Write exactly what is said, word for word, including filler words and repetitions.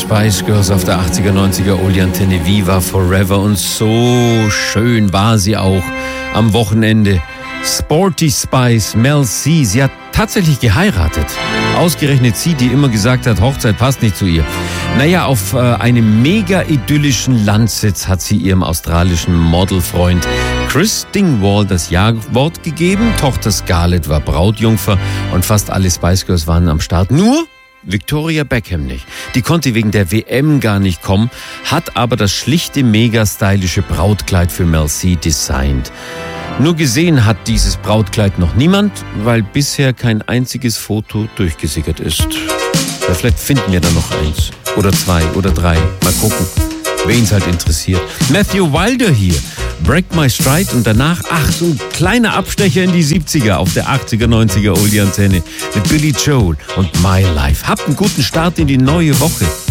Spice Girls auf der achtziger, neunziger Oldie-Antenne Viva Forever. Und so schön war sie auch am Wochenende. Sporty Spice, Mel C. Sie hat tatsächlich geheiratet. Ausgerechnet sie, die immer gesagt hat, Hochzeit passt nicht zu ihr. Naja, auf äh, einem mega idyllischen Landsitz hat sie ihrem australischen Modelfreund Chris Dingwall das Ja-Wort gegeben. Tochter Scarlett war Brautjungfer und fast alle Spice Girls waren am Start. Nur Victoria Beckham nicht. Die konnte wegen der W M gar nicht kommen, hat aber das schlichte, mega stylische Brautkleid für Mel C designt. Nur gesehen hat dieses Brautkleid noch niemand, weil bisher kein einziges Foto durchgesickert ist. Ja, vielleicht finden wir da noch eins oder zwei oder drei. Mal gucken, wen es halt interessiert. Matthew Wilder hier, Break My Stride, und danach, ach, so ein kleiner Abstecher in die siebziger auf der achtziger, neunziger Oldie-Antenne mit Billy Joel und My Life. Habt einen guten Start in die neue Woche.